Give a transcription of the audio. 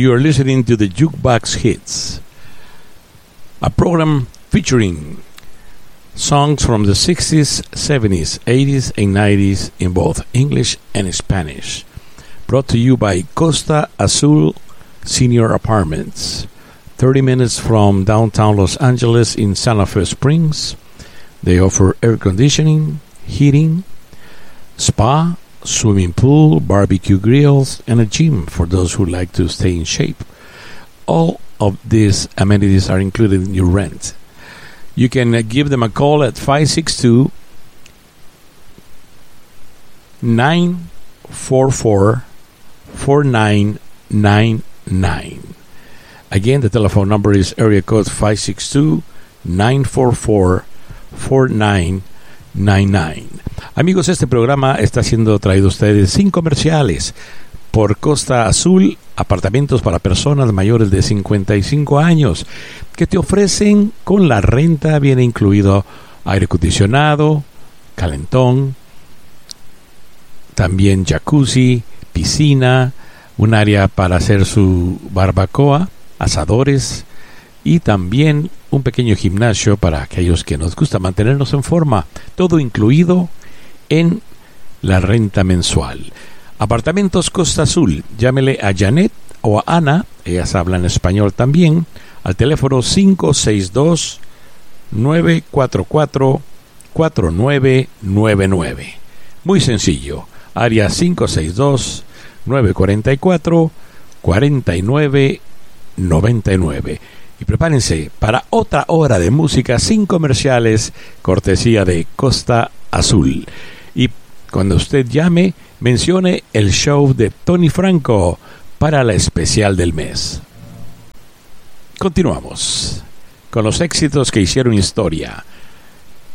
You're listening to the Jukebox Hits, a program featuring songs from the 60s, 70s, 80s, and 90s in both English and Spanish. Brought to you by Costa Azul Senior Apartments, 30 minutes from downtown Los Angeles in Santa Fe Springs. They offer air conditioning, heating, spa, swimming pool, barbecue grills, and a gym for those who like to stay in shape. All of these amenities are included in your rent. You can give them a call at 562-944-4999. Again, the telephone number is area code 562-944-4999. Amigos, este programa está siendo traído a ustedes sin comerciales por Costa Azul, apartamentos para personas mayores de 55 años, que te ofrecen con la renta, viene incluido aire acondicionado, calentón, también jacuzzi, piscina, un área para hacer su barbacoa, asadores y también un pequeño gimnasio para aquellos que nos gusta mantenernos en forma, todo incluido en la renta mensual. Apartamentos Costa Azul, llámele a Janet o a Ana, ellas hablan español también, al teléfono 562-944-4999. Muy sencillo, área 562-944-4999. Y prepárense para otra hora de música sin comerciales, cortesía de Costa Azul. Y cuando usted llame, mencione el show de Tony Franco para la especial del mes. Continuamos con los éxitos que hicieron historia